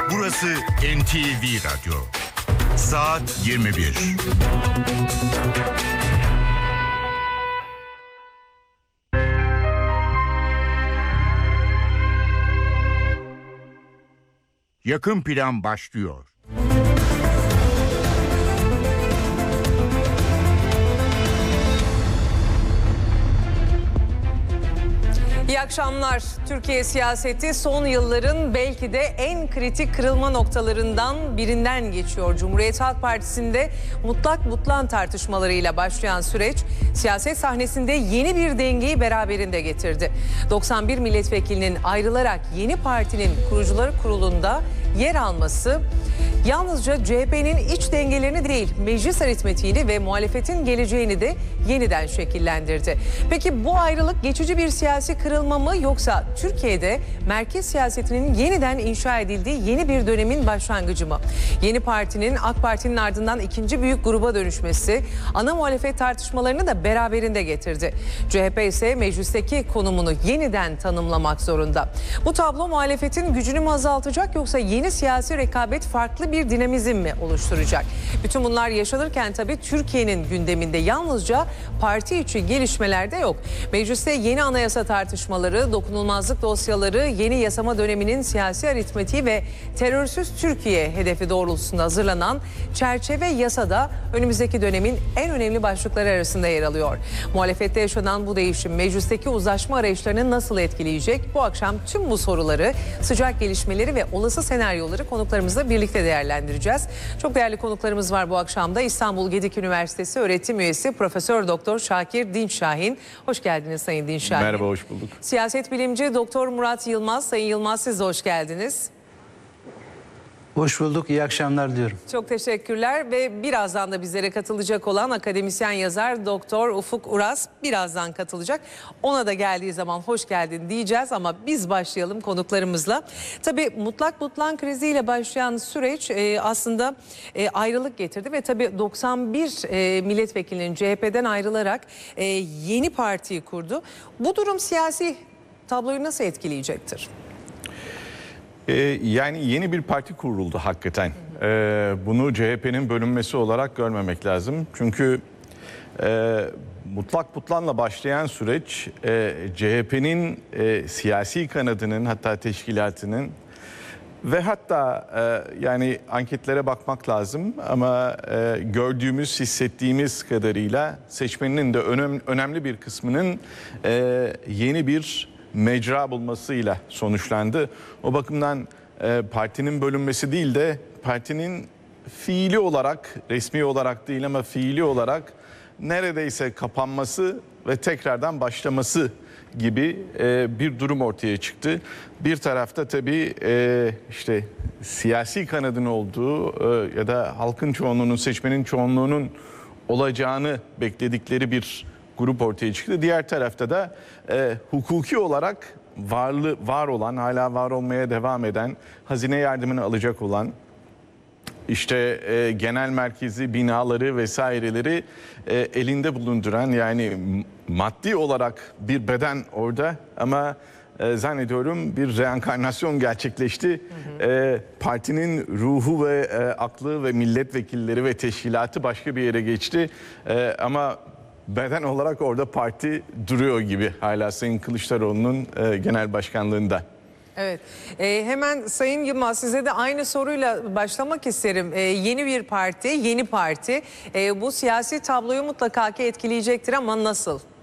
Burası NTV Radyo. Saat 21. Yakın plan başlıyor. İyi akşamlar. Türkiye siyaseti son yılların belki de en kritik kırılma noktalarından birinden geçiyor. Cumhuriyet Halk Partisi'nde mutlak butlan tartışmalarıyla başlayan süreç siyaset sahnesinde yeni bir dengeyi beraberinde getirdi. 91 milletvekilinin ayrılarak yeni partinin kurucuları kurulunda yer alması yalnızca CHP'nin iç dengelerini değil, meclis aritmetiğini ve muhalefetin geleceğini de yeniden şekillendirdi. Peki bu ayrılık geçici bir siyasi kırılma mı, yoksa Türkiye'de merkez siyasetinin yeniden inşa edildiği yeni bir dönemin başlangıcı mı? Yeni partinin AK Parti'nin ardından ikinci büyük gruba dönüşmesi ana muhalefet tartışmalarını da beraberinde getirdi. CHP ise meclisteki konumunu yeniden tanımlamak zorunda. Bu tablo muhalefetin gücünü mü azaltacak, yoksa yeni siyasi rekabet farklı bir dinamizm mi oluşturacak? Bütün bunlar yaşanırken tabii Türkiye'nin gündeminde yalnızca parti içi gelişmeler de yok. Mecliste yeni anayasa tartışmaları, dokunulmazlık dosyaları, yeni yasama döneminin siyasi aritmetiği ve terörsüz Türkiye hedefi doğrultusunda hazırlanan çerçeve yasada önümüzdeki dönemin en önemli başlıkları arasında yer alıyor. Muhalefette yaşanan bu değişim meclisteki uzlaşma arayışlarını nasıl etkileyecek? Bu akşam tüm bu soruları, sıcak gelişmeleri ve olası senaryoları konuklarımızla birlikte değerlendireceğiz. Çok değerli konuklarımız var bu akşamda. İstanbul Gedik Üniversitesi öğretim üyesi Profesör Doktor Şakir Dinçşahin. Hoş geldiniz Sayın Dinçşahin. Merhaba, hoş bulduk. Siyaset bilimci Doktor Murat Yılmaz. Sayın Yılmaz, siz de hoş geldiniz. Hoş bulduk, iyi akşamlar diliyorum. Çok teşekkürler ve birazdan da bizlere katılacak olan akademisyen yazar Doktor Ufuk Uras birazdan katılacak. Ona da geldiği zaman hoş geldin diyeceğiz ama biz başlayalım konuklarımızla. Tabii mutlak butlan kriziyle başlayan süreç aslında ayrılık getirdi ve tabii 91 milletvekilinin CHP'den ayrılarak yeni partiyi kurdu. Bu durum siyasi tabloyu nasıl etkileyecektir? Yani yeni bir parti kuruldu hakikaten. Bunu CHP'nin bölünmesi olarak görmemek lazım. Çünkü mutlak butlanla başlayan süreç CHP'nin siyasi kanadının, hatta teşkilatının ve hatta yani anketlere bakmak lazım ama gördüğümüz, hissettiğimiz kadarıyla seçmeninin de önemli bir kısmının yeni bir mecra bulmasıyla sonuçlandı. O bakımdan partinin bölünmesi değil de partinin fiili olarak, resmi olarak değil ama fiili olarak neredeyse kapanması ve tekrardan başlaması gibi bir durum ortaya çıktı. Bir tarafta tabii işte siyasi kanadın olduğu ya da halkın çoğunluğunun, seçmenin çoğunluğunun olacağını bekledikleri bir grup ortaya çıktı. Diğer tarafta da hukuki olarak var olan, hala var olmaya devam eden, hazine yardımını alacak olan, işte genel merkezi binaları vesaireleri elinde bulunduran, yani maddi olarak bir beden orada ama zannediyorum bir reenkarnasyon gerçekleşti. Partinin ruhu ve aklı ve milletvekilleri ve teşkilatı başka bir yere geçti ama beden olarak orada parti duruyor gibi hala Sayın Kılıçdaroğlu'nun genel başkanlığında. Evet. Hemen Sayın Yılmaz, size de aynı soruyla başlamak isterim. Yeni bir parti, yeni parti bu siyasi tabloyu mutlaka ki etkileyecektir ama nasıl?